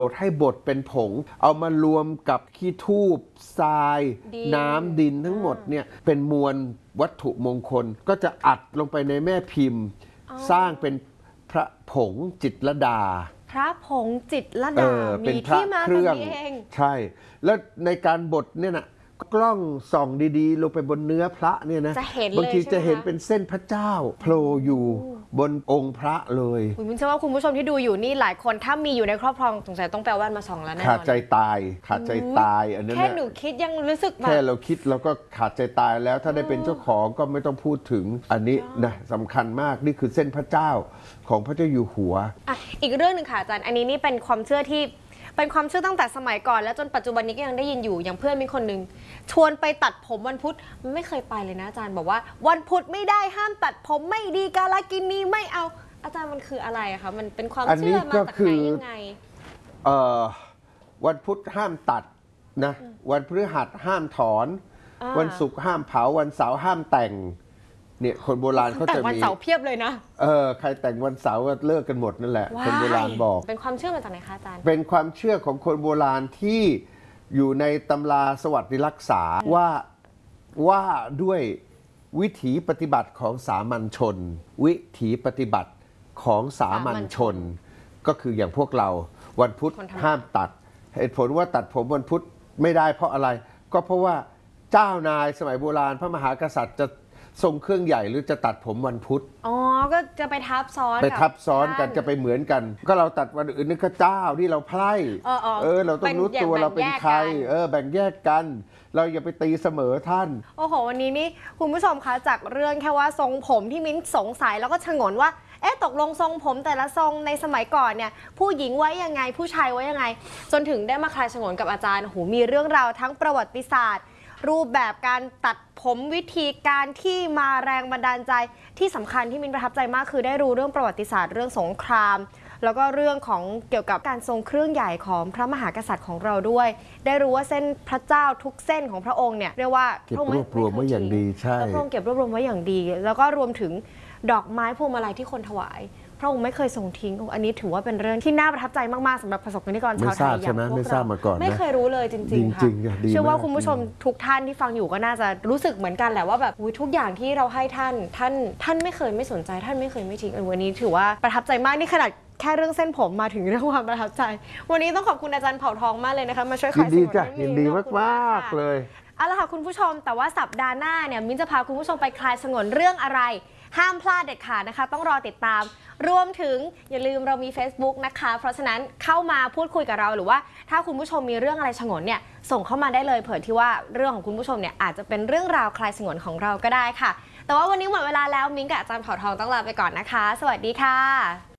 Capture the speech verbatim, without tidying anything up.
บดให้บดเป็นผงเอามารวมกับขี้ทูบทรายน้ำดินทั้งหมดเนี่ยเป็นมวลวัตถุมงคลก็จะอัดลงไปในแม่พิมพ์สร้างเป็นพระผงจิตรลดาพระผงจิตรลดามีที่มาแบบนี้เองใช่แล้วในการบดเนี่ยนะกล้องส่องดีๆลงไปบนเนื้อพระเนี่ยนะบางทีจะเห็นเป็นเส้นพระเจ้าโผล่อยู่บนองค์พระเลยผมเชื่อว่าคุณผู้ชมที่ดูอยู่นี่หลายคนถ้ามีอยู่ในครอบครองสงสัยต้องแปลว่ามาส่องแล้วแน่นอนขาดใจตายขาดใจตายอันนั้นแค่หนูคิดยังรู้สึกแบบแค่เราคิดเราก็ขาดใจตายแล้วถ้าได้เป็นเจ้าของก็ไม่ต้องพูดถึงอันนี้นะสำคัญมากนี่คือเส้นพระเจ้าของพระเจ้าอยู่หัวอ่ะอีกเรื่องหนึ่งค่ะอาจารย์อันนี้นี่เป็นความเชื่อที่เป็นความเชื่อตั้งแต่สมัยก่อนแล้วจนปัจจุบันนี้ก็ยังได้ยินอยู่อย่างเพื่อนมีคนหนึ่งชวนไปตัดผมวันพุธไม่เคยไปเลยนะอาจารย์บอกว่าวันพุธไม่ได้ห้ามตัดผมไม่ดีกาลกินีไม่เอาอาจารย์มันคืออะไรอะคะมันเป็นความเชื่อมาจากไหนยังไงเอ่อวันพุธห้ามตัดนะวันพฤหัสห้ามถอนวันศุกร์ห้ามเผาวันเสาร์ห้ามแต่งเนี่ยคนโบราณเขาจะมีแต่วันเสาร์เพียบเลยนะเออใครแต่งวันเสาร์เลิกกันหมดนั่นแหละคนโบราณบอกเป็นความเชื่อมาจากไหนคะอาจารย์เป็นความเชื่อของคนโบราณที่อยู่ในตำราสวัสดิรักษาว่าว่าด้วยวิถีปฏิบัติของสามัญชนวิถีปฏิบัติของสามัญชนก็คืออย่างพวกเราวันพุธห้ามตัดเหตุผลว่าตัดผมวันพุธไม่ได้เพราะอะไรก็เพราะว่าเจ้านายสมัยโบราณพระมหากษัตริย์จะทรงเครื่องใหญ่หรือจะตัดผมวันพุธอ๋อก็จะไปทับซ้อนไปทับซ้อนกันจะไปเหมือนกันก็เราตัดวันอื่นนี่ก็เจ้าที่เราไพร่เออเราต้องรู้ตัวเราเป็นใครเออแบ่งแยกกันเราอย่าไปตีเสมอท่านโอ้โหวันนี้นี่คุณผู้ชมคะจากเรื่องแค่ว่าทรงผมที่มิ้นสงสัยแล้วก็ฉงนว่าเอ๊ะตกลงทรงผมแต่ละทรงในสมัยก่อนเนี่ยผู้หญิงไว้ยังไงผู้ชายไว้ยังไงจนถึงได้มาคลายฉงนกับอาจารย์โอ้โหมีเรื่องราวทั้งประวัติศาสตร์รูปแบบการตัดผมวิธีการที่มาแรงบันดาลใจที่สำคัญที่มินประทับใจมากคือได้รู้เรื่องประวัติศาสตร์เรื่องสงครามแล้วก็เรื่องของเกี่ยวกับการทรงเครื่องใหญ่ของพระมหากษัตริย์ของเราด้วยได้รู้ว่าเส้นพระเจ้าทุกเส้นของพระองค์เนี่ยเรียกว่าเก็บรวบรวมไว้อย่างดีใช่พระองค์เก็บรวบรวมไว้อย่างดีแล้วก็รวมถึงดอกไม้พวงมาลัยที่คนถวายพระองค์ไม่เคยทรงทิ้งอันนี้ถือว่าเป็นเรื่องที่น่าประทับใจมากๆสำหรับประสบการณิกรชาวไทยอย่างพวกเราไม่เคยรู้เลยจริงๆค่ะเชื่อว่าคุณผู้ชมทุกท่านที่ฟังอยู่ก็น่าจะรู้สึกเหมือนกันแหละว่าแบบทุกอย่างที่เราให้ท่านท่านท่านไม่เคยไม่สนใจท่านไม่เคยไม่ทิ้งวันนี้ถือว่าประทับใจมากนี่ขนาดแค่เรื่องเส้นผมมาถึงเรื่องความประทับใจวันนี้ต้องขอบคุณอาจารย์เผ่าทองมากเลยนะคะมาช่วยขายสิ่งดียินดีมากๆเลยเอาละค่ะคุณผู้ชมแต่ว่าสัปดาห์หน้าเนี่ยมิ้นจะพาคุณผู้ชมไปคลายฉงนเรื่องอะไรห้ามพลาดเด็ดขาดนะคะต้องรอติดตามรวมถึงอย่าลืมเรามี Facebook นะคะเพราะฉะนั้นเข้ามาพูดคุยกับเราหรือว่าถ้าคุณผู้ชมมีเรื่องอะไรฉงนเนี่ยส่งเข้ามาได้เลยเผื่อที่ว่าเรื่องของคุณผู้ชมเนี่ยอาจจะเป็นเรื่องราวคลายฉงนของเราก็ได้ค่ะแต่ว่าวันนี้หมดเวลาแล้วมิ้งกับอาจารย์เผ่าทองต้องลาไปก่อนนะคะสวัสดีค่ะ